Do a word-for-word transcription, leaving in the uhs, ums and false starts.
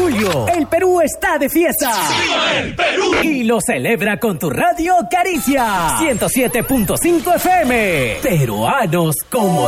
julio, el Perú está de fiesta. ¡Viva el Perú! Y lo celebra con tu radio Caricia ciento siete punto cinco F M. Peruanos como